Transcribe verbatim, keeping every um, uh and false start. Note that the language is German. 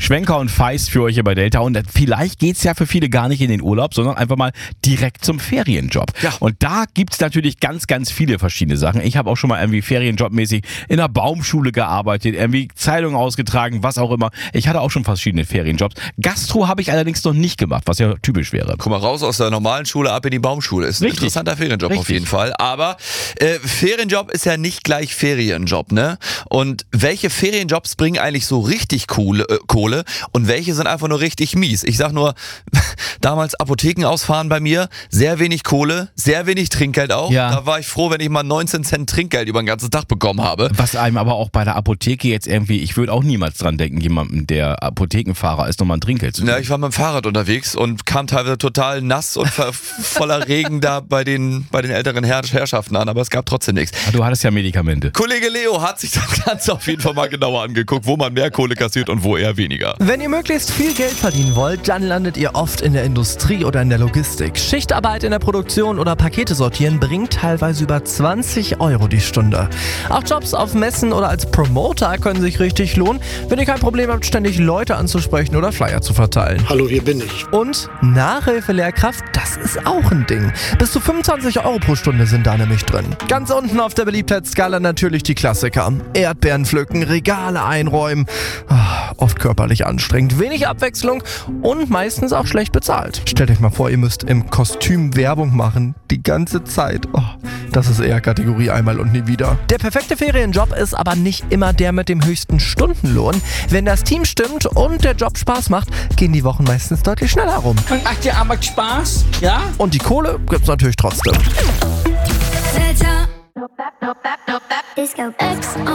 Schwenker und Feist für euch hier bei Delta. Und vielleicht geht's ja für viele gar nicht in den Urlaub, sondern einfach mal direkt zum Ferienjob. Ja. Und da gibt's natürlich ganz, ganz viele verschiedene Sachen. Ich habe auch schon mal irgendwie ferienjobmäßig in einer Baumschule gearbeitet, irgendwie Zeitung ausgetragen, was auch immer. Ich hatte auch schon verschiedene Ferienjobs. Gastro habe ich allerdings noch nicht gemacht, was ja typisch wäre. Guck mal raus aus der normalen Schule, ab in die Baumschule. Ist ein Richtig. interessanter Ferienjob Richtig. auf jeden Fall. Aber äh, Ferienjob ist ja nicht gleich Ferienjob, ne? Und welche Ferienjobs bringen eigentlich so richtig Kohle, äh, Kohle und welche sind einfach nur richtig mies? Ich sag nur, damals Apotheken ausfahren bei mir, sehr wenig Kohle, sehr wenig Trinkgeld auch. Ja. Da war ich froh, wenn ich mal neunzehn Cent Trinkgeld über den ganzen Tag bekommen habe. Was einem aber auch bei der Apotheke jetzt irgendwie, ich würde auch niemals dran denken, jemandem, der Apothekenfahrer ist, nochmal ein Trinkgeld zu geben. Ja, ich war mit dem Fahrrad unterwegs und kam teilweise total nass und ver- voller Regen da bei den, bei den älteren Herr- Herrschaften an, aber es gab trotzdem nichts. Du hattest ja Medikamente. Kollege Leo hat sich das Ganze auf jeden Fall mal genauer angeguckt, wo man mehr Kohle kassiert und wo eher weniger. Wenn ihr möglichst viel Geld verdienen wollt, dann landet ihr oft in der Industrie oder in der Logistik. Schichtarbeit in der Produktion oder Pakete sortieren bringt teilweise über zwanzig Euro die Stunde. Auch Jobs auf Messen oder als Promoter können sich richtig lohnen, wenn ihr kein Problem habt, ständig Leute anzusprechen oder Flyer zu verteilen. Hallo, hier bin ich. Und Nachhilfelehrkraft, das ist auch ein Ding. Bis zu fünfundzwanzig Euro pro Stunde sind da nämlich drin. Ganz unten auf der Beliebtheitsskala natürlich die Klassiker. Erdbeeren pflücken, Regale einräumen. Ah, oft körperlich anstrengend, wenig Abwechslung und meistens auch schlecht bezahlt. Stellt euch mal vor, ihr müsst im Kostüm Werbung machen. Die ganze Zeit. Oh, das ist eher Kategorie einmal und nie wieder. Der perfekte Ferienjob ist aber nicht immer der mit dem höchsten Stundenlohn. Wenn das Team stimmt und der Job Spaß macht, gehen die Wochen meistens deutlich schneller rum. Und macht dir Arbeit Spaß? Ja? Und die Kohle gibt's natürlich trotzdem. Delta. Disco X on